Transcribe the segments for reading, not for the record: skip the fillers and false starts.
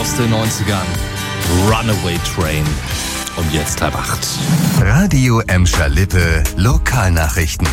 aus den 90ern. Runaway Train. Und jetzt 7:30. Radio Emscher-Lippe Lokalnachrichten.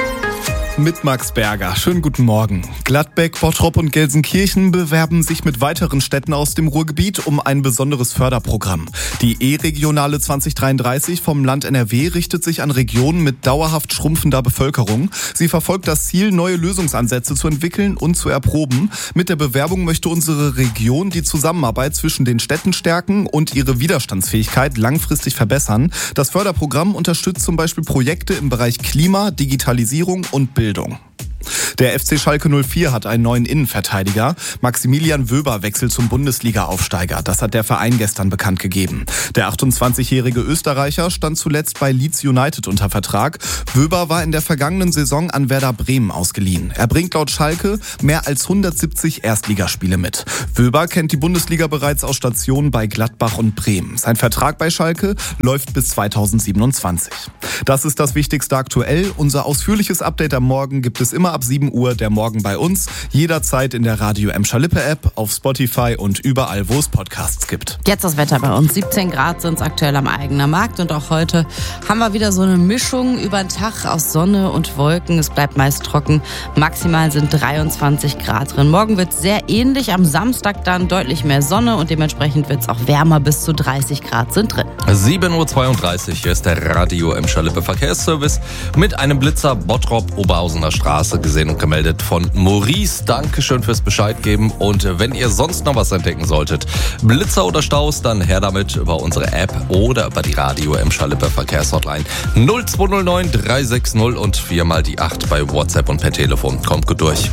Mit Max Berger. Schönen guten Morgen. Gladbeck, Bottrop und Gelsenkirchen bewerben sich mit weiteren Städten aus dem Ruhrgebiet um ein besonderes Förderprogramm. Die E-Regionale 2033 vom Land NRW richtet sich an Regionen mit dauerhaft schrumpfender Bevölkerung. Sie verfolgt das Ziel, neue Lösungsansätze zu entwickeln und zu erproben. Mit der Bewerbung möchte unsere Region die Zusammenarbeit zwischen den Städten stärken und ihre Widerstandsfähigkeit langfristig verbessern. Das Förderprogramm unterstützt zum Beispiel Projekte im Bereich Klima, Digitalisierung und Bildung. Der FC Schalke 04 hat einen neuen Innenverteidiger. Maximilian Wöber wechselt zum Bundesliga-Aufsteiger. Das hat der Verein gestern bekannt gegeben. Der 28-jährige Österreicher stand zuletzt bei Leeds United unter Vertrag. Wöber war in der vergangenen Saison an Werder Bremen ausgeliehen. Er bringt laut Schalke mehr als 170 Erstligaspiele mit. Wöber kennt die Bundesliga bereits aus Stationen bei Gladbach und Bremen. Sein Vertrag bei Schalke läuft bis 2027. Das ist das Wichtigste aktuell. Unser ausführliches Update am Morgen gibt es immer ab 7 Uhr, der Morgen bei uns. Jederzeit in der Radio Emscher-Lippe-App, auf Spotify und überall, wo es Podcasts gibt. Jetzt das Wetter bei uns. 17 Grad sind es aktuell am Eigener Markt. Und auch heute haben wir wieder so eine Mischung über den Tag aus Sonne und Wolken. Es bleibt meist trocken. Maximal sind 23 Grad drin. Morgen wird es sehr ähnlich. Am Samstag dann deutlich mehr Sonne und dementsprechend wird es auch wärmer. Bis zu 30 Grad sind drin. 7:32 Uhr. Hier ist der Radio Emscher-Lippe Verkehrsservice mit einem Blitzer Bottrop-Oberhausener Straße gesehen und gemeldet von Maurice. Dankeschön fürs Bescheid geben. Und wenn ihr sonst noch was entdecken solltet, Blitzer oder Staus, dann her damit über unsere App oder über die Radio Emscher-Lippe Verkehrshotline 0209 360 und 4x8 bei WhatsApp und per Telefon. Kommt gut durch.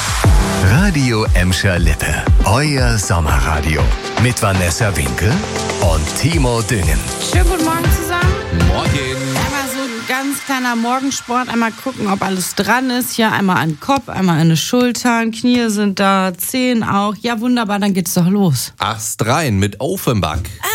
Radio Emscher-Lippe, euer Sommerradio. Mit Vanessa Winkel und Timo Düngen. Schönen guten Morgen zusammen. Morgen. Einmal so ein ganz kleiner Morgensport. Einmal gucken, ob alles dran ist. Hier einmal an den Kopf, einmal an die Schultern. Knie sind da, Zehen auch. Ja, wunderbar, dann geht's doch los. Ast rein mit Offenbach.